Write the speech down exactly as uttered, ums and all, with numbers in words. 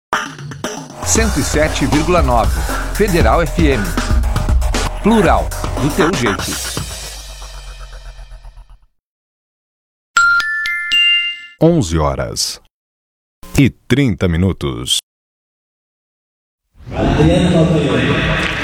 cento e sete vírgula nove Federal F M. Plural, do teu jeito. onze horas e trinta minutos. Adriano Valverde.